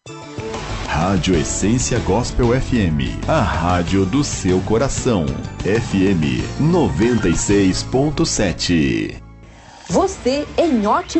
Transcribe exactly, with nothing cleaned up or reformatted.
Rádio Essência Gospel F M, a rádio do seu coração. F M noventa e seis ponto sete. Você em ótimo